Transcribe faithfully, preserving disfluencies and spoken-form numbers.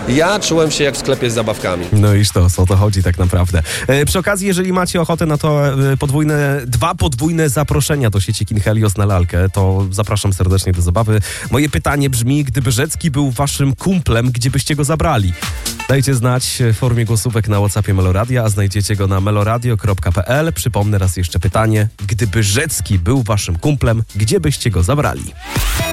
Ja czułem się jak w sklepie z zabawkami. No i sztos, o to chodzi tak naprawdę. E, przy okazji, jeżeli macie ochotę na to e, podwójne, dwa podwójne zaproszenia do sieci Kin Helios na lalkę, to zapraszam serdecznie do zabawy. Moje pytanie brzmi, gdyby Rzecki był waszym kumplem, gdzie byście go zabrali? Dajcie znać w formie głosówek na WhatsAppie Meloradia, a znajdziecie go na meloradio kropka p l. Przypomnę raz jeszcze pytanie. Gdyby Rzecki był waszym kumplem, gdzie byście go zabrali?